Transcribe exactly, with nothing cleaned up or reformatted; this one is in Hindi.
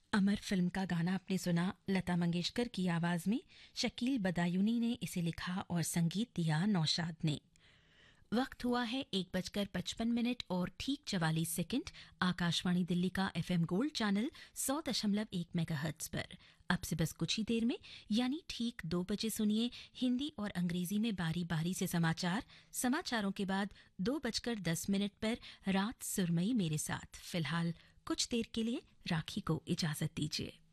अमर फिल्म का गाना आपने सुना लता मंगेशकर की आवाज में। शकील बदायूनी ने इसे लिखा और संगीत दिया नौशाद ने। वक्त हुआ है एक बजकर पचपन मिनट और ठीक चवालीस सेकंड। आकाशवाणी दिल्ली का एफएम गोल्ड चैनल सौ दशमलव एक मेगाहर्ट्ज पर अब से बस कुछ ही देर में यानी ठीक दो बजे सुनिए हिंदी और अंग्रेजी में बारी बारी से समाचार। समाचारों के बाद दो बजकर दस मिनट पर रात सुरमई मेरे साथ। फिलहाल कुछ देर के लिए राखी को इजाजत दीजिए।